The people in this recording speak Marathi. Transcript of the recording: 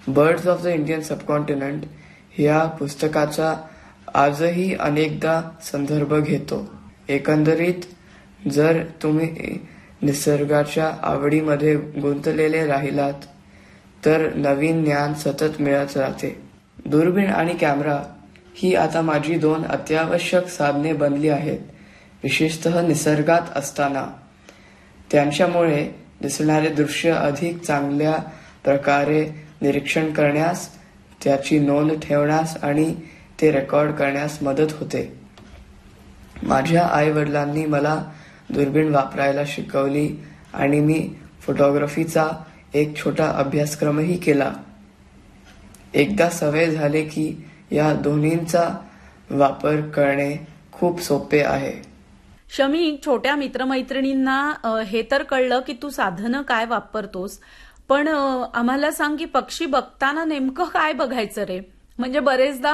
Birds of the Indian subcontinent ह्या पुस्तकाचा आजही अनेकदा संदर्भ घेतो. एकंदरीत जर तुम्ही निसर्गाच्या आवडीमध्ये गुंतलेले राहिलात तर नवीन ज्ञान सतत मिळत राहते. दुर्बीण आणि कॅमेरा ही आता माझी 2 अत्यावश्यक साधने बनली आहेत, विशेषतः निसर्गात असताना. त्यांच्यामुळे दिसणारे दृश्य अधिक चांगल्या प्रकारे निरीक्षण करण्यास, त्याची नोंद ठेवण्यास आणि ते रेकॉर्ड करण्यास मदत होते. माझ्या आई वडिलांनी मला दुर्बीण वापरायला शिकवली आणि मी फोटोग्राफीचा एक छोटा अभ्यासक्रमही केला. एकदा सवय झाले की या दोन्हींचा वापर करणे खूप सोपे आहे. शमी, छोट्या मित्रमैत्रिणींना हे तर कळलं की तू साधनं काय वापरतोस, पण आम्हाला सांग की पक्षी बघताना नेमकं काय बघायचं रे? म्हणजे बरेचदा